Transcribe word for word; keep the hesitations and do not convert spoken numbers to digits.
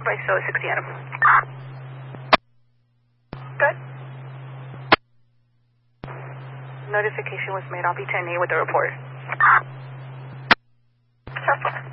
Right, so sixty Adam. Good. Notification was made. I'll be ten eight with the report.